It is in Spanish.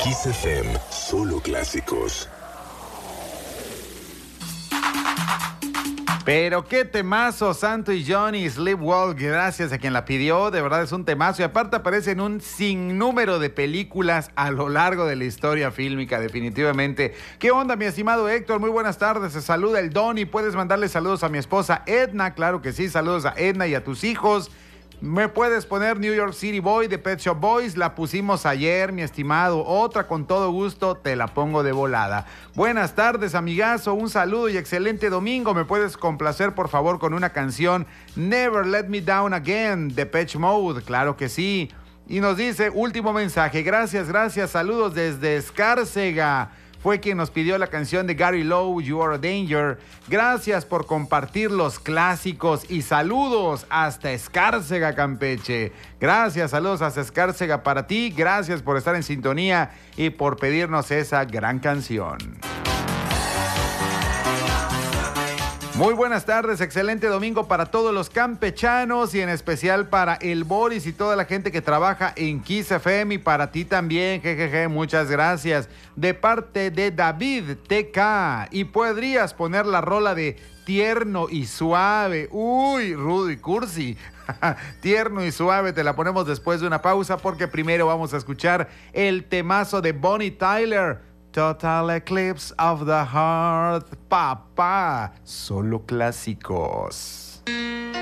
Kiss FM, solo clásicos. Pero qué temazo, Santo y Johnny, Sleepwalk, gracias a quien la pidió, de verdad es un temazo y aparte aparece en un sinnúmero de películas a lo largo de la historia fílmica, definitivamente. ¿Qué onda, mi estimado Héctor? Muy buenas tardes, se saluda el Donny, puedes mandarle saludos a mi esposa Edna, claro que sí, saludos a Edna y a tus hijos. Me puedes poner New York City Boy de Pet Shop Boys, la pusimos ayer, mi estimado. Otra con todo gusto, te la pongo de volada. Buenas tardes, amigazo, un saludo y excelente domingo. ¿Me puedes complacer, por favor, con una canción Never Let Me Down Again de Depeche Mode? Claro que sí. Y nos dice, último mensaje, gracias, saludos desde Escárcega. Fue quien nos pidió la canción de Gary Lowe, You Are a Danger. Gracias por compartir los clásicos y saludos hasta Escárcega, Campeche. Gracias, saludos hasta Escárcega para ti. Gracias por estar en sintonía y por pedirnos esa gran canción. Muy buenas tardes, excelente domingo para todos los campechanos y en especial para el Boris y toda la gente que trabaja en Kiss FM y para ti también, jejeje, muchas gracias. De parte de David TK, y podrías poner la rola de Tierno y Suave. Uy, rudo y cursi. Tierno y Suave, te la ponemos después de una pausa porque primero vamos a escuchar el temazo de Bonnie Tyler. Total Eclipse of the Heart, papá, solo clásicos.